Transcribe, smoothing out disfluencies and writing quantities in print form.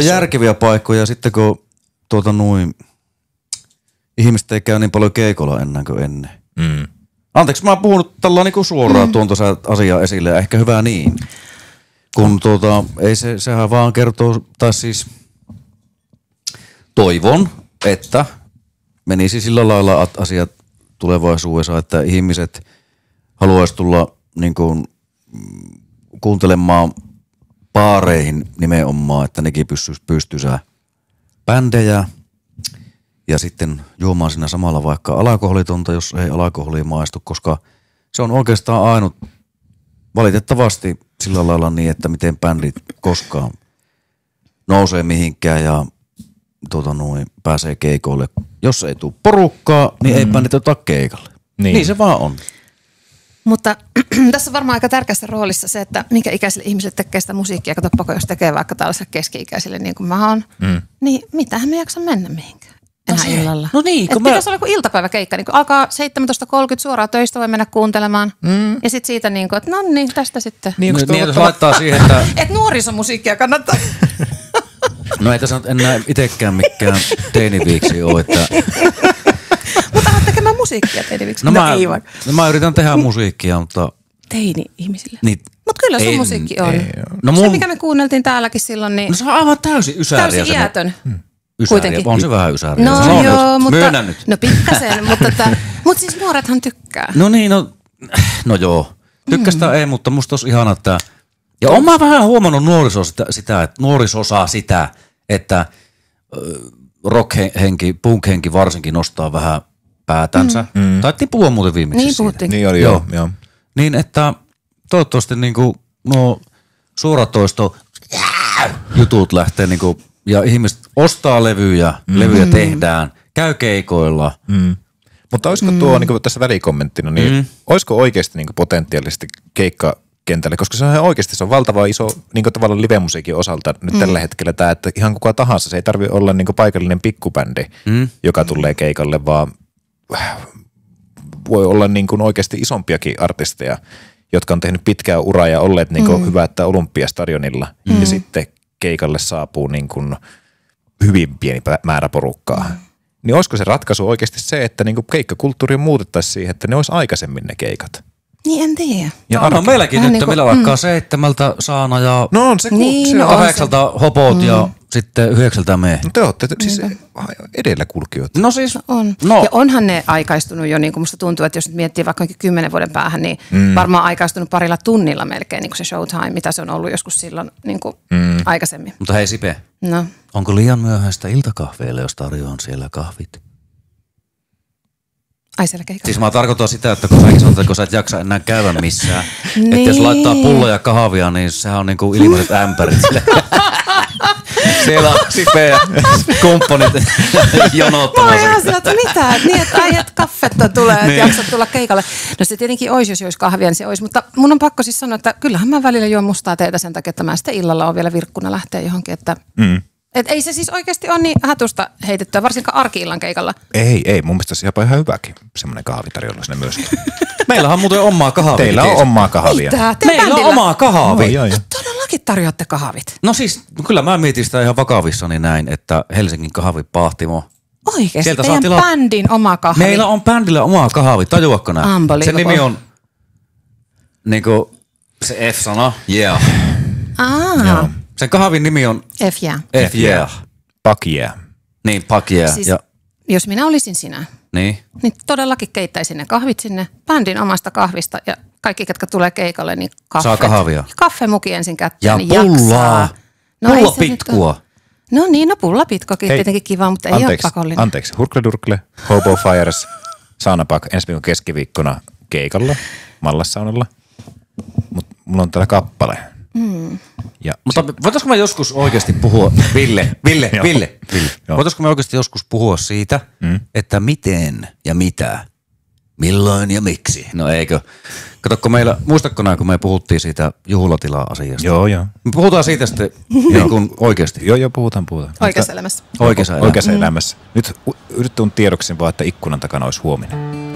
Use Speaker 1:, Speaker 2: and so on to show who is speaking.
Speaker 1: järkeviä paikkoja sitten kun ihmiset ei käy niin paljon keikolla enää kuin ennen. Anteeksi, mä oon puhunut tällä niinku suoraan tuon tuossa asiaa esille, ehkä hyvä niin. Kun ei sehän vaan kertoo, tai siis toivon, että menisi sillä lailla asiat tulevaisuudessa, että ihmiset haluaisi tulla niin kuin kuuntelemaan baareihin nimenomaan, että nekin pystyisivät bändejä ja sitten juomaan siinä samalla vaikka alkoholitonta, jos ei alkoholia maistu, koska se on oikeastaan ainut valitettavasti sillä lailla niin, että miten bändit koskaan nousee mihinkään ja pääsee keikoille. Jos ei tule porukkaa, niin ei bändit ota keikalle. Niin se vaan on.
Speaker 2: Mutta tässä on varmaan aika tärkeässä roolissa se, että minkä ikäisille ihmisille tekee sitä musiikkia. Katsoppa, jos tekee vaikka tällaiselle keski-ikäisille niin kuin mä oon, niin mitähän me jaksa mennä mihinkään enää illalla.
Speaker 1: No niin.
Speaker 2: Pitäisi olla joku iltapäiväkeikka, niin kun alkaa 17.30 suoraan töistä, voi mennä kuuntelemaan. Ja sitten siitä niin kuin, että no niin, tästä sitten.
Speaker 1: Niin jos laittaa siihen, että
Speaker 2: et nuorisomusiikkia kannattaa.
Speaker 1: No ei tässä enää itsekään mikään teiniviiksi ole, että
Speaker 2: Mutta alat tekemään musiikkia teiniviiksi.
Speaker 1: Mä yritän tehdä musiikkia, mutta
Speaker 2: teini-ihmisille.
Speaker 1: Niin,
Speaker 2: mutta kyllä sun musiikki on.
Speaker 1: No
Speaker 2: se, mikä me kuunneltiin täälläkin silloin, niin...
Speaker 1: No se on aivan täysin ysääriä.
Speaker 2: Täysin iätön.
Speaker 1: Ysääriä, on se vähän ysääriä.
Speaker 2: No joo, mutta...
Speaker 1: Myönnän nyt.
Speaker 2: No pikkasen, mutta siis nuorethan tykkää.
Speaker 1: No niin, no joo. Tykkästä ei, mutta musta olisi ihana, että... Ja oon mä vähän huomannut nuorisosaa sitä, että rock-henki, punk-henki varsinkin nostaa vähän päätänsä. Taittiin puhua muuten viimeksi.
Speaker 2: Niin puhuttiin.
Speaker 3: Niin oli joo.
Speaker 1: Niin, että toivottavasti niinku suoratoisto jutut lähtee niinku, ja ihmiset ostaa levyjä tehdään, käy keikoilla.
Speaker 3: Mutta olisiko tuo niinku tässä välikommenttina, niin olisiko oikeasti niinku potentiaalisesti keikkakentälle, koska se on oikeasti se on valtava iso niinku tavallaan livemusiikin osalta nyt tällä hetkellä tämä, että ihan kuka tahansa, se ei tarvitse olla niinku paikallinen pikkubändi, joka tulee keikalle, vaan voi olla niinku oikeasti isompiakin artisteja, jotka on tehnyt pitkää uraa ja olleet niinku hyvät Olympiastadionilla ja sitten keikalle saapuu niinku hyvin pieni määrä porukkaa. Niin olisiko se ratkaisu oikeasti se, että niinku keikkakulttuuri muutettaisiin siihen, että ne olisi aikaisemmin ne keikat?
Speaker 2: Niin en tiedä.
Speaker 1: Ja no meilläkin nyt, meillä alkaa 7 saana ja
Speaker 3: no on se,
Speaker 2: niin,
Speaker 3: se
Speaker 2: on
Speaker 1: 8 hopot ja sitten 9 me.
Speaker 3: No te olette siis edelläkulkijoita.
Speaker 1: No siis
Speaker 2: on.
Speaker 1: No.
Speaker 2: Ja onhan ne aikaistunut jo, niin kuin musta tuntuu, että jos nyt miettii vaikka 10 vuoden päähän, niin varmaan aikaistunut parilla tunnilla melkein niin kuin se showtime, mitä se on ollut joskus silloin niin kuin aikaisemmin.
Speaker 1: Mutta hei Sipe,
Speaker 2: no.
Speaker 1: Onko liian myöhäistä iltakahveille, jos tarjoan siellä kahvit?
Speaker 2: Ai siellä keikalla.
Speaker 1: Siis mä tarkoitan sitä, että kun säkin sanot, että kun sä et jaksa enää käydä missään, niin. Että jos laittaa pulloja kahvia, niin sehän on niinku ilmaiset ämpärit. Siellä on Sipe ja kumppanit jonottamassa.
Speaker 2: Mä oon että mitä? Niin, että äijät kaffetta tulee, että jaksat tulla keikalle. No se tietenkin olisi, jos olisi kahvia, niin se olisi. Mutta mun on pakko siis sanoa, että kyllähän mä välillä juon mustaa teetä sen takia, että mä sitten illalla on vielä virkkuna lähteä johonkin. Että et ei se siis oikeasti ole niin hatusta heitettyä, varsinkaan arki-illan keikalla.
Speaker 3: Ei. Mun mielestä se on ihan hyväkin semmoinen kahvitarjolla sinne myöskin.
Speaker 1: Meillä on muuten omaa kahvia.
Speaker 3: Teillä on omaa kahvia.
Speaker 2: Mitä?
Speaker 1: Meillä on omaa kahvia.
Speaker 3: Joo.
Speaker 2: Todellakin tarjoatte kahvit.
Speaker 1: No siis, kyllä mä mietin sitä ihan vakavissani näin, että Helsingin kahvipahtimo.
Speaker 2: Oikeesti?
Speaker 1: Sieltä
Speaker 2: teidän bändin oma kahvi?
Speaker 1: Meillä on bändillä oma kahvi, tajuatko näin? Se nimi on niinku se F-sana, yeah.
Speaker 2: Joo.
Speaker 1: Sen kahvin nimi on
Speaker 2: F yeah.
Speaker 1: F yeah.
Speaker 3: Fuck yeah.
Speaker 1: Niin, fuck yeah.
Speaker 2: Siis, jos minä olisin sinä, niin todellakin keittäisin ne kahvit sinne bändin omasta kahvista ja kaikki, ketkä tulee keikalle, niin kaffet.
Speaker 1: Saa kahvia.
Speaker 2: Kaffemuki ensin kätteen,
Speaker 1: ja
Speaker 2: niin
Speaker 1: pullaa.
Speaker 2: jaksaa.
Speaker 1: Pullapitkua.
Speaker 2: No niin, pullapitkokin tietenkin kiva, mutta ei ole pakollinen.
Speaker 3: Anteeksi, Hurkle, Hobo Fires, Saunapak, ensi viikon keskiviikkona keikalla, Mallassaunalla. Mutta mulla on täällä kappale.
Speaker 1: Mutta voitaisiko me joskus oikeasti puhua, Ville. Voitaisiko me oikeasti joskus puhua siitä, että miten ja mitä, milloin ja miksi? No eikö? Katsokko meillä, muistatko näin, kun me puhuttiin siitä juhlatila-asiasta?
Speaker 3: Joo.
Speaker 1: Me puhutaan siitä sitten niin kuin oikeasti.
Speaker 3: Joo, puhutaan.
Speaker 2: Oikeassa elämässä.
Speaker 3: Oikeassa elämässä. Nyt yritetään tiedoksi vaan, että ikkunan takana olisi huominen.